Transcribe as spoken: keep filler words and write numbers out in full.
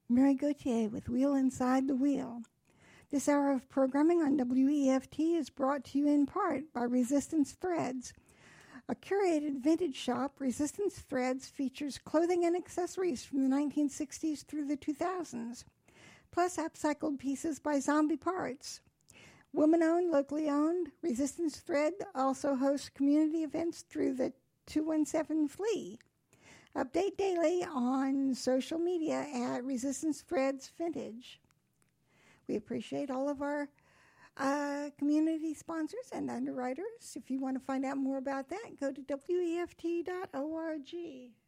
Mary Gauthier with Wheel Inside the Wheel. This hour of programming on W E F T is brought to you in part by Resistance Threads. A curated vintage shop, Resistance Threads features clothing and accessories from the nineteen sixties through the two thousands, plus upcycled pieces by Zombie Parts. Woman-owned, locally owned, Resistance Thread also hosts community events through the two one seven Flea. Update daily on social media at Resistance Threads Vintage. We appreciate all of our uh, community sponsors and underwriters. If you want to find out more about that, go to W E F T dot org.